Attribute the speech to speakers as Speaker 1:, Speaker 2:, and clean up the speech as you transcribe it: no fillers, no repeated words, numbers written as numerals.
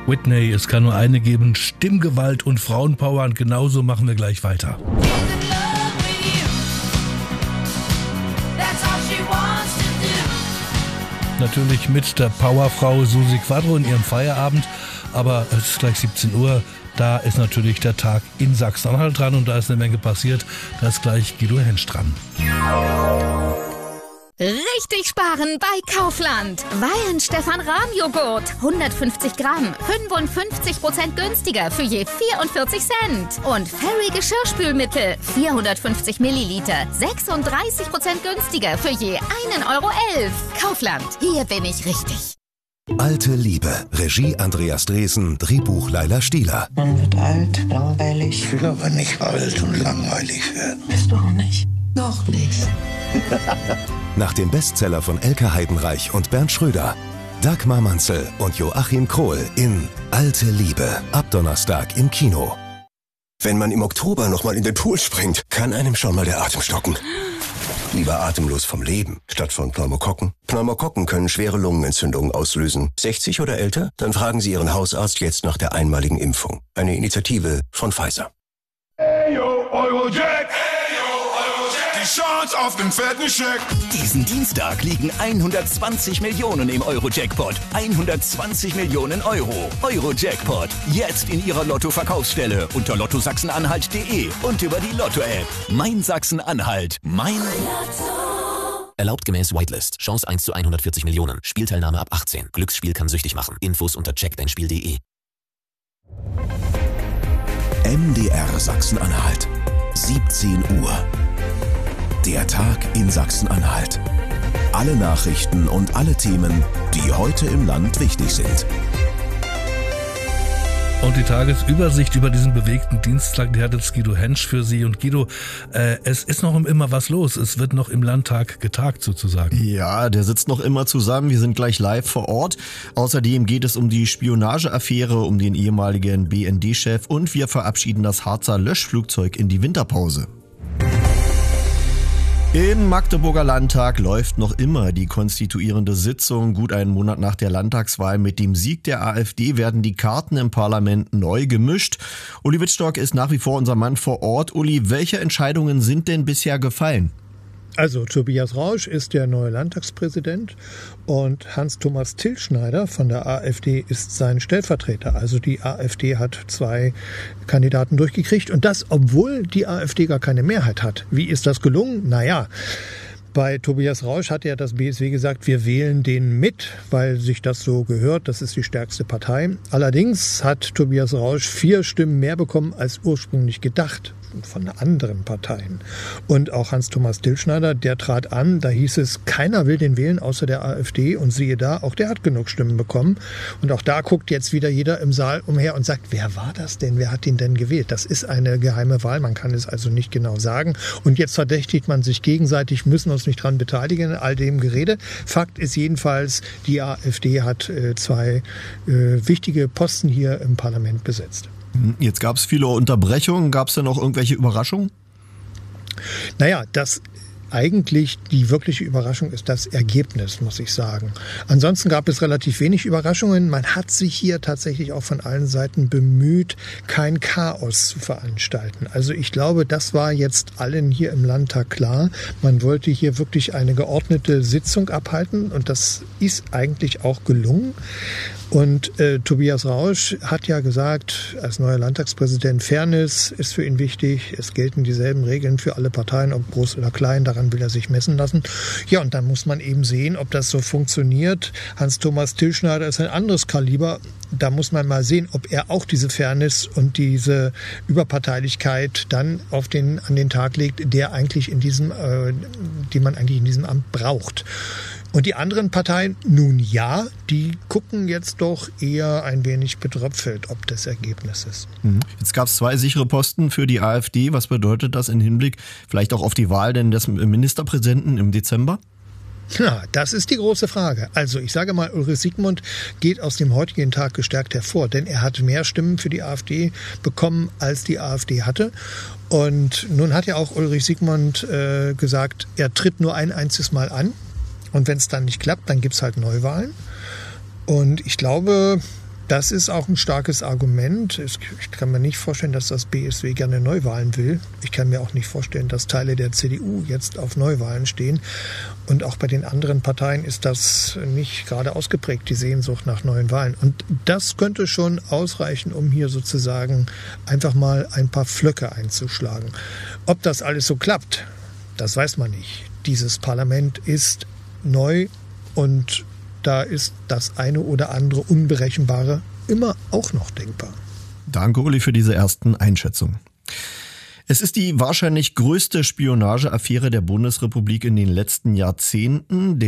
Speaker 1: Whitney, es kann nur eine geben, Stimmgewalt und Frauenpower, und genauso machen wir gleich weiter. Natürlich mit der Powerfrau Susi Quadro in ihrem Feierabend, aber es ist gleich 17 Uhr, da ist natürlich der Tag in Sachsen-Anhalt dran und da ist eine Menge passiert, da ist gleich Guido Hensch dran.
Speaker 2: Richtig sparen bei Kaufland. Weihenstephan-Rahmjoghurt, 150 Gramm, 55% günstiger für je 44 Cent. Und Fairy Geschirrspülmittel, 450 Milliliter, 36% günstiger für je 1,11 Euro. Kaufland, hier bin ich richtig.
Speaker 3: Alte Liebe. Regie Andreas Dresen, Drehbuch Laila Stieler.
Speaker 4: Man wird alt, langweilig.
Speaker 5: Ich will aber nicht alt und langweilig werden.
Speaker 4: Bist du auch nicht? Noch nicht.
Speaker 3: Nach dem Bestseller von Elke Heidenreich und Bernd Schröder. Dagmar Manzel und Joachim Krohl in Alte Liebe. Ab Donnerstag im Kino.
Speaker 6: Wenn man im Oktober nochmal in den Pool springt, kann einem schon mal der Atem stocken. Lieber atemlos vom Leben, statt von Pneumokokken. Pneumokokken können schwere Lungenentzündungen auslösen. 60 oder älter? Dann fragen Sie Ihren Hausarzt jetzt nach der einmaligen Impfung. Eine Initiative von Pfizer.
Speaker 7: Hey yo, Eurojack! Die Chance auf den fetten Scheck.
Speaker 8: Diesen Dienstag liegen 120 Millionen im Euro-Jackpot. 120 Millionen Euro. Euro-Jackpot. Jetzt in Ihrer Lotto-Verkaufsstelle unter lottosachsenanhalt.de und über die Lotto-App. Mein Sachsen-Anhalt. Mein Lotto.
Speaker 9: Erlaubt gemäß Whitelist. Chance 1 zu 140 Millionen. Spielteilnahme ab 18. Glücksspiel kann süchtig machen. Infos unter checkdeinspiel.de.
Speaker 3: MDR Sachsen-Anhalt. 17 Uhr. Der Tag in Sachsen-Anhalt. Alle Nachrichten und alle Themen, die heute im Land wichtig sind.
Speaker 1: Und die Tagesübersicht über diesen bewegten Dienstag, die hat jetzt Guido Hensch für Sie. Und Guido, es ist noch immer was los. Es wird noch im Landtag getagt sozusagen.
Speaker 10: Ja, der sitzt noch immer zusammen. Wir sind gleich live vor Ort. Außerdem geht es um die Spionageaffäre, um den ehemaligen BND-Chef und wir verabschieden das Harzer Löschflugzeug in die Winterpause. Im Magdeburger Landtag läuft noch immer die konstituierende Sitzung. Gut einen Monat nach der Landtagswahl mit dem Sieg der AfD werden die Karten im Parlament neu gemischt. Uli Wittstock ist nach wie vor unser Mann vor Ort. Uli, welche Entscheidungen sind denn bisher gefallen?
Speaker 11: Also Tobias Rausch ist der neue Landtagspräsident und Hans-Thomas Tilschneider von der AfD ist sein Stellvertreter. Also die AfD hat 2 Kandidaten durchgekriegt und das, obwohl die AfD gar keine Mehrheit hat. Wie ist das gelungen? Naja, bei Tobias Rausch hat ja das BSW gesagt, wir wählen den mit, weil sich das so gehört. Das ist die stärkste Partei. Allerdings hat Tobias Rausch 4 Stimmen mehr bekommen als ursprünglich gedacht von anderen Parteien. Und auch Hans-Thomas Tilschneider, der trat an, da hieß es, keiner will den wählen außer der AfD und siehe da, auch der hat genug Stimmen bekommen. Und auch da guckt jetzt wieder jeder im Saal umher und sagt, wer war das denn? Wer hat ihn denn gewählt? Das ist eine geheime Wahl, man kann es also nicht genau sagen. Und jetzt verdächtigt man sich gegenseitig, müssen uns nicht dran beteiligen in all dem Gerede. Fakt ist jedenfalls, die AfD hat 2 wichtige Posten hier im Parlament besetzt.
Speaker 10: Jetzt gab es viele Unterbrechungen. Gab es denn noch irgendwelche Überraschungen?
Speaker 11: Naja, eigentlich die wirkliche Überraschung ist das Ergebnis, muss ich sagen. Ansonsten gab es relativ wenig Überraschungen. Man hat sich hier tatsächlich auch von allen Seiten bemüht, kein Chaos zu veranstalten. Also ich glaube, das war jetzt allen hier im Landtag klar. Man wollte hier wirklich eine geordnete Sitzung abhalten und das ist eigentlich auch gelungen. Und Tobias Rausch hat ja gesagt, als neuer Landtagspräsident, Fairness ist für ihn wichtig. Es gelten dieselben Regeln für alle Parteien, ob groß oder klein. Daran will er sich messen lassen. Ja, und dann muss man eben sehen, ob das so funktioniert. Hans-Thomas Tilschneider ist ein anderes Kaliber. Da muss man mal sehen, ob er auch diese Fairness und diese Überparteilichkeit dann an den Tag legt, die man eigentlich in diesem Amt braucht. Und die anderen Parteien, nun ja, die gucken jetzt doch eher ein wenig betröpfelt ob des Ergebnisses.
Speaker 10: Jetzt gab es 2 sichere Posten für die AfD. Was bedeutet das im Hinblick vielleicht auch auf die Wahl denn des Ministerpräsidenten im Dezember?
Speaker 11: Ja, das ist die große Frage. Also ich sage mal, Ulrich Siegmund geht aus dem heutigen Tag gestärkt hervor, denn er hat mehr Stimmen für die AfD bekommen, als die AfD hatte. Und nun hat ja auch Ulrich Siegmund gesagt, er tritt nur ein einziges Mal an. Und wenn es dann nicht klappt, dann gibt es halt Neuwahlen. Und ich glaube, Das ist auch ein starkes Argument. Ich kann mir nicht vorstellen, dass das BSW gerne Neuwahlen will. Ich kann mir auch nicht vorstellen, dass Teile der CDU jetzt auf Neuwahlen stehen. Und auch bei den anderen Parteien ist das nicht gerade ausgeprägt, die Sehnsucht nach neuen Wahlen. Und das könnte schon ausreichen, um hier sozusagen einfach mal ein paar Pflöcke einzuschlagen. Ob das alles so klappt, das weiß man nicht. Dieses Parlament ist neu und da ist das eine oder andere Unberechenbare immer auch noch denkbar.
Speaker 10: Danke, Uli, für diese ersten Einschätzungen. Es ist die wahrscheinlich größte Spionageaffäre der Bundesrepublik in den letzten Jahrzehnten.